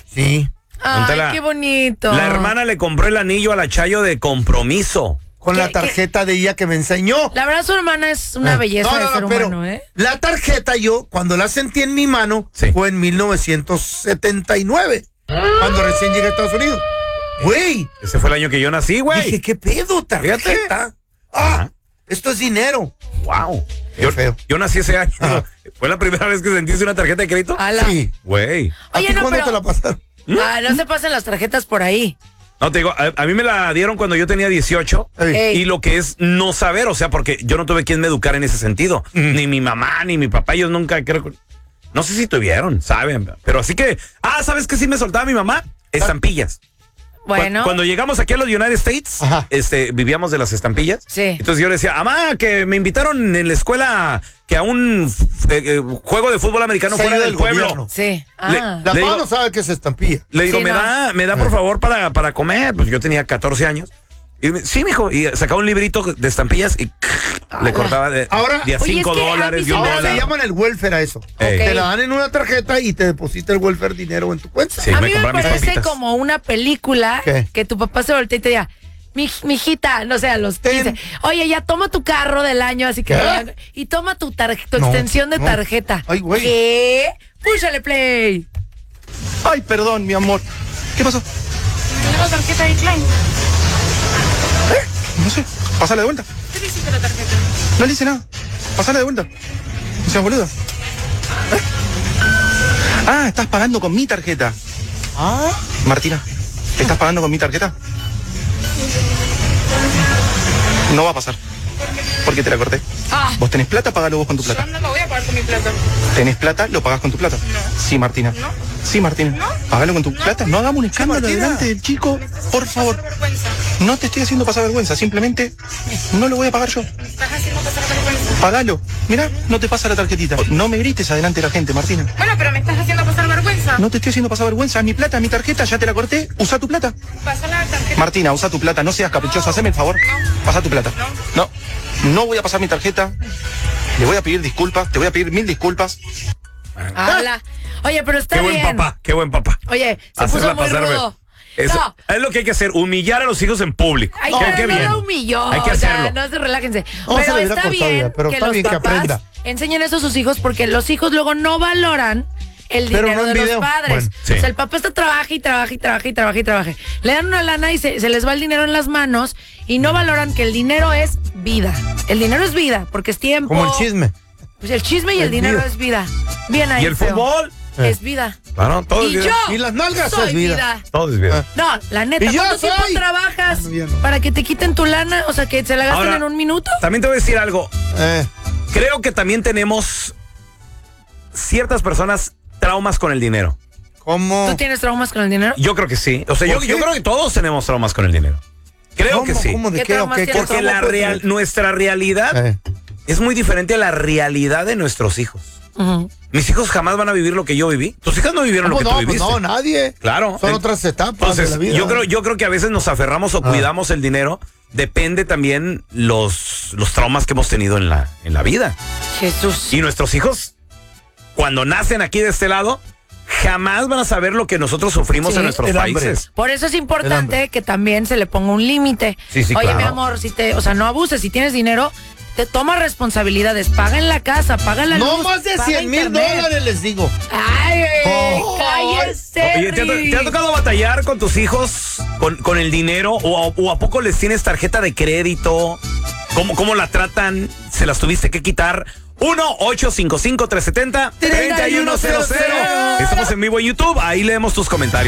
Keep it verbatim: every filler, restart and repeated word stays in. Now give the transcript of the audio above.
Sí. Ay, la, qué bonito. La hermana le compró el anillo a la Chayo de compromiso. Con ¿Qué, la tarjeta qué? de ella que me enseñó. La verdad, su hermana es una eh. belleza no, no, de ser no, pero humano, ¿eh? La tarjeta yo, cuando la sentí en mi mano, sí. fue en mil novecientos setenta y nueve. Cuando recién llegué a Estados Unidos. Güey. Ese fue el año que yo nací, güey. Dije, ¿qué pedo, tarjeta? Ah, Ajá. Esto es dinero. Wow. Qué Yo, feo. yo nací ese año. Ajá. ¿Fue la primera vez que sentiste una tarjeta de crédito? Ala. Sí. Güey. ¿A Oye, ti no, cuándo pero... te la pasaron? Ah, no se pasen las tarjetas por ahí. No, te digo, a, a mí me la dieron cuando yo tenía dieciocho. Ey. Y lo que es no saber, o sea, porque yo no tuve quien me educara en ese sentido. Mm. Ni mi mamá, ni mi papá, ellos nunca creo que... No sé si tuvieron, saben. Pero así que... Ah, ¿sabes qué sí me soltaba mi mamá? Estampillas. Bueno. Cuando llegamos aquí a los United States, Ajá. este, vivíamos de las estampillas. Sí. Entonces yo le decía, mamá, que me invitaron en la escuela que a un eh, eh, juego de fútbol americano Se fuera ayuda del el pueblo. gobierno. Sí. Ah. Le- La Le mamá digo- no sabe que es estampilla. Le digo, Sí, ¿me no. da, me da por favor para, para comer? Pues yo tenía catorce años. Y me, sí, mijo. Y sacaba un librito de estampillas y le cortaba de, Ahora- de a Oye, cinco es que a dólares mí y un se me Ahora dólar. le llaman el welfare a eso. Ey. Te la dan en una tarjeta y te deposita el welfare dinero en tu cuenta. Sí, A me mí me compraba mis parece papitas. como una película ¿Qué? que tu papá se voltea y te diga, mi, mijita, no sé, a los quince, oye, ya toma tu carro del año, así que... ¿Qué? Y toma tu, tar- tu No, extensión de no. tarjeta. Ay, güey. ¿Qué? Púchale play. Ay, perdón, mi amor. ¿Qué pasó? La tarjeta de Klein. No sé. Pásala de vuelta. ¿Qué le hiciste a la tarjeta? No le hice nada. Pásala de vuelta. No seas boludo. ¿Eh? Ah, estás pagando con mi tarjeta. Ah, Martina, ¿estás pagando con mi tarjeta? No va a pasar. Porque te la corté. Ah. ¿Vos tenés plata? Págalo vos con tu Yo plata. no lo voy a pagar con mi plata. ¿Tenés plata? ¿Lo pagás con tu plata? No. Sí, Martina. No. Sí, Martina. No. Págalo con tu plata. No hagamos un escándalo Martina? delante del chico. Me estás Por haciendo favor. pasar vergüenza. No te estoy haciendo pasar vergüenza. Simplemente no lo voy a pagar yo. Me estás haciendo pasar vergüenza. Pagalo. Mirá, no te pasa la tarjetita. No me grites adelante de la gente, Martina. Bueno, pero me estás haciendo pasar vergüenza. No te estoy haciendo pasar vergüenza. Es mi plata, mi tarjeta. Ya te la corté. Usa tu plata. Pasa la tarjeta. Martina, usa tu plata. No seas caprichosa. Haceme el favor. No. Pasa tu plata. No. No. No voy a pasar mi tarjeta. Le voy a pedir disculpas. Te voy a pedir mil disculpas. Habla. Oye, pero está Qué buen bien. papá, qué buen papá. Oye, se Hacerla puso muy pasar, rudo. Eso, No. es lo que hay que hacer, humillar a los hijos en público. Ay, Qué- pero qué no bien. la humilló. Hay que o sea, hacerlo. no se relájense. No, se pero le hubiera está costado bien ya, pero que está los bien que papás aprenda. enseñen eso a sus hijos porque los hijos luego no valoran el Pero dinero no en de video. los padres. Bueno, sí. O sea, el papá está trabaja y trabaja y trabaja y trabaja y trabaja. Le dan una lana y se, se les va el dinero en las manos y no valoran que el dinero es vida. El dinero es vida porque es tiempo. como el chisme. Pues el chisme y el Es dinero vida. es vida. Bien ahí. ¿Y el feo. fútbol? Es vida. Claro, todo es Y vida. yo Y las nalgas soy es vida. vida. Todo es vida. No, la neta, Y yo ¿cuánto tiempo soy- trabajas Ah, no, ya no. para que te quiten tu lana? O sea, que se la gasten Ahora, en un minuto. También te voy a decir algo. Eh, Creo que también tenemos ciertas personas traumas con el dinero. ¿Cómo? ¿Tú tienes traumas con el dinero? Yo creo que sí. O sea, yo, ¿Por qué? yo creo que todos tenemos traumas con el dinero. Creo ¿Cómo? que sí. ¿Cómo de ¿Qué qué? ¿O traumas qué? tienes? Porque ¿Cómo la puede real, ser? nuestra realidad Eh, es muy diferente a la realidad de nuestros hijos. Ujú. Mis hijos jamás van a vivir lo que yo viví. Tus hijas no vivieron no, lo que no, tú pues viviste. no, nadie. Claro. Son En- otras etapas Entonces, de la vida. yo creo, yo creo que a veces nos aferramos o Ah. cuidamos el dinero. Depende también los, los traumas que hemos tenido en la, en la vida. Jesús. Y nuestros hijos, cuando nacen aquí de este lado, jamás van a saber lo que nosotros sufrimos Sí, en nuestros el hambre. países. Por eso es El importante hambre. que también se le ponga un límite. Sí, sí, Oye, claro. mi amor, si te, o sea, no abuses, si tienes dinero, te toma responsabilidades, paga en la casa, paga la No luz, más de paga cien mil internet. dólares, les digo. Ay, Oh. cállese. Oye, ¿te ha, to- Rick. te ha tocado batallar con tus hijos con, con el dinero? ¿O a, o a poco les tienes tarjeta de crédito? ¿Cómo, ¿Cómo la tratan? ¿Se las tuviste que quitar? uno ocho cinco cinco tres siete cero tres uno cero cero. Estamos en vivo en YouTube, ahí leemos tus comentarios.